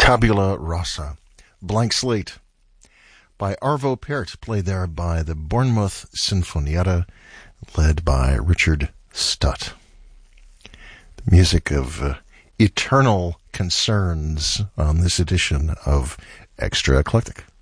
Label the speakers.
Speaker 1: Tabula Rasa, Blank Slate, by Arvo Pärt, played there by the Bournemouth Sinfonietta, led by Richard Stutt. The music of eternal concerns on this edition of Extra Eclectic.